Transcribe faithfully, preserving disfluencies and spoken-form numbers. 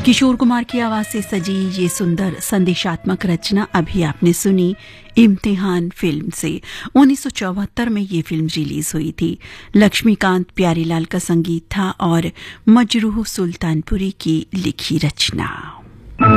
किशोर कुमार की आवाज से सजी ये सुंदर संदेशात्मक रचना अभी आपने सुनी इम्तिहान फिल्म से। उन्नीस सौ चौहत्तर में ये फिल्म रिलीज हुई थी। लक्ष्मीकांत प्यारीलाल का संगीत था और मजरूह सुल्तानपुरी की लिखी रचना।